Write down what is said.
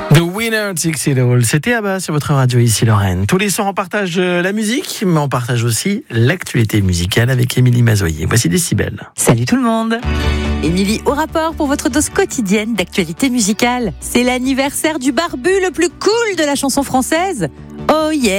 The Winner Takes It All, c'était Abba sur votre radio ici Lorraine. Tous les soirs on partage la musique, mais on partage aussi l'actualité musicale avec Émilie Mazoyer. Voici Décibel. Salut tout le monde. Émilie au rapport pour votre dose quotidienne d'actualité musicale. C'est l'anniversaire du barbu le plus cool de la chanson française. Oh yeah.